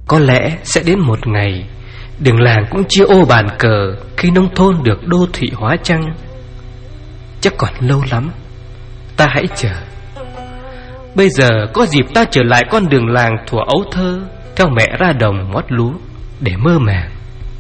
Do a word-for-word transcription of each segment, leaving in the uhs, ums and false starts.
Có lẽ sẽ đến một ngày đường làng cũng chia ô bàn cờ khi nông thôn được đô thị hóa chăng? Chắc còn lâu lắm, ta hãy chờ. Bây giờ có dịp ta trở lại con đường làng thuở ấu thơ, theo mẹ ra đồng mót lúa để mơ màng.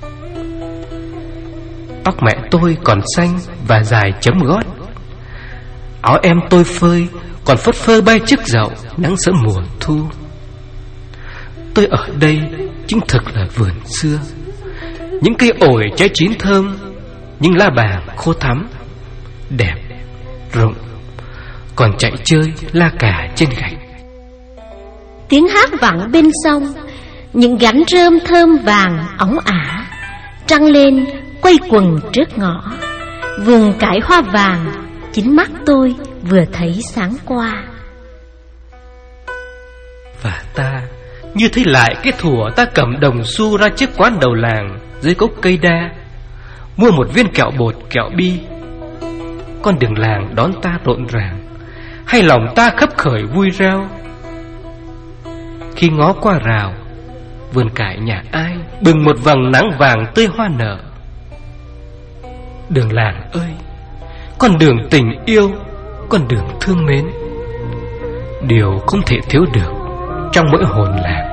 Tóc mẹ tôi còn xanh và dài chấm gót, áo em tôi phơi còn phất phơ bay trước dậu nắng sớm mùa thu. Tôi ở đây chính thực là vườn xưa, những cây ổi trái chín thơm, những lá bàng khô thắm, đẹp, rụng, còn chạy chơi la cà trên gạch. Tiếng hát vẳng bên sông, những gánh rơm thơm vàng óng ả, trăng lên quay quần trước ngõ. Vườn cải hoa vàng, chính mắt tôi vừa thấy sáng qua. Và ta như thấy lại cái thủa ta cầm đồng xu ra trước quán đầu làng dưới gốc cây đa, mua một viên kẹo bột kẹo bi. Con đường làng đón ta rộn ràng, hay lòng ta khấp khởi vui reo. Khi ngó qua rào, vườn cải nhà ai bừng một vầng nắng vàng tươi hoa nở. Đường làng ơi, con đường tình yêu, con đường thương mến, điều không thể thiếu được trong mỗi hồn làng.